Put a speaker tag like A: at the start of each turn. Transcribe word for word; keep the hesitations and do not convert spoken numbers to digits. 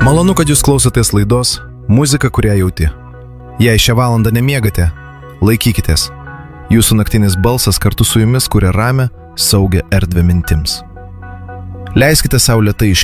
A: Malonu, kad jūs klausotės laidos Muzika, kurią jauti. Jei šią valandą nemiegate, laikykitės. Jūsų naktinis balsas kartu su jumis kuria ramę, saugią erdvę mintims. Leiskite sau lėtai iškvėpti